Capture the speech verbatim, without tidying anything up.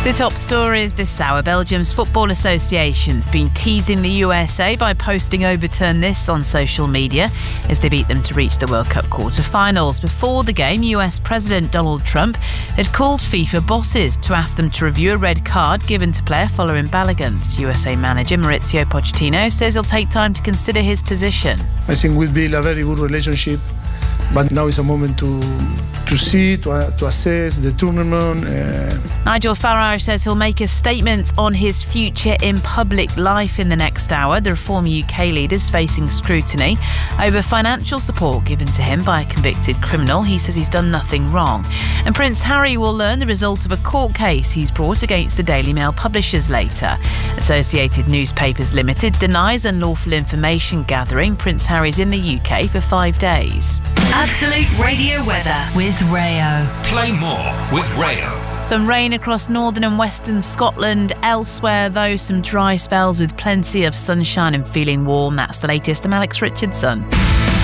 The top stories this hour. Belgium's Football Association's been teasing the U S A by posting overturn this on social media as they beat them to reach the World Cup quarter-finals. Before the game, U S President Donald Trump had called FIFA bosses to ask them to review a red card given to player following Balogun's. U S A manager Mauricio Pochettino says he'll take time to consider his position. I think we'll build a very good relationship, but now is a moment to to see, to, uh, to assess the tournament. Uh... Nigel Farage says he'll make a statement on his future in public life in the next hour. The former U K leader is facing scrutiny over financial support given to him by a convicted criminal. He says he's done nothing wrong. And Prince Harry will learn the result of a court case he's brought against the Daily Mail publishers later. Associated Newspapers Limited denies unlawful information gathering. Prince Harry's in the U K for five days. Absolute Radio Weather with Rayo. Play more with Rayo. Some rain across northern and western Scotland. Elsewhere, though, some dry spells with plenty of sunshine and feeling warm. That's the latest. I'm Alex Richardson.